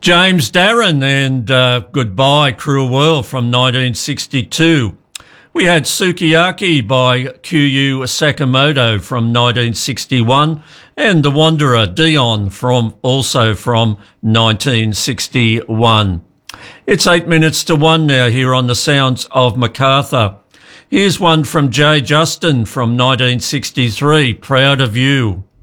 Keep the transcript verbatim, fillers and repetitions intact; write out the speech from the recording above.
James Darren and uh, Goodbye Cruel World from nineteen sixty-two. We had Sukiyaki by Q U Sakamoto from nineteen sixty-one and The Wanderer, Dion, from also from nineteen sixty-one. It's eight minutes to one now here on the Sounds of Macarthur. Here's one from Jay Justin from nineteen sixty-three, Proud of You.